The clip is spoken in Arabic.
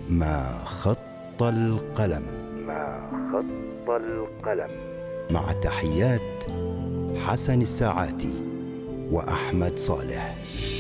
ما خط القلم. مع تحيات حسن الساعاتي وأحمد صالح.